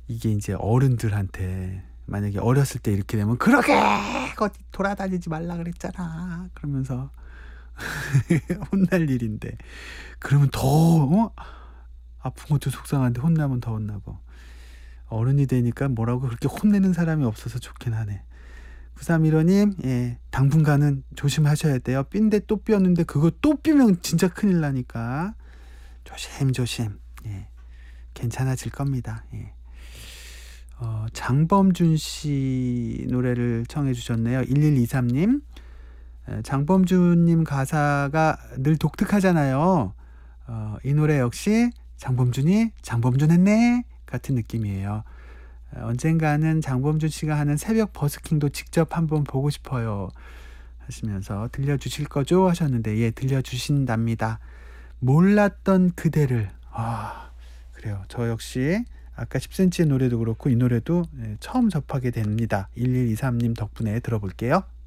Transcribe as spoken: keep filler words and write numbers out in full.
이게 이제 어른들한테 만약에 어렸을 때 이렇게 되면 그러게 어디 돌아다니지 말라 그랬잖아 그러면서 혼날 일인데, 그러면 더 어? 아픈 것도 속상한데 혼나면 더 혼나고. 어른이 되니까 뭐라고 그렇게 혼내는 사람이 없어서 좋긴 하네. 구삼일오님, 예, 당분간은 조심하셔야 돼요. 삔데 또 삐었는데 그거 또 삐면 진짜 큰일 나니까 조심조심. 예, 괜찮아질 겁니다. 예. 어, 장범준 씨 노래를 청해 주셨네요. 일일이삼님, 장범준님 가사가 늘 독특하잖아요. 어, 이 노래 역시 장범준이 장범준 했네 같은 느낌이에요. 언젠가는 장범준 씨가 하는 새벽 버스킹도 직접 한번 보고 싶어요 하시면서 들려주실 거죠 하셨는데, 예, 들려주신답니다. 몰랐던 그대를. 아, 그래요. 저 역시 아까 십 센티미터의 노래도 그렇고 이 노래도 처음 접하게 됩니다. 일일이삼님 덕분에 들어볼게요.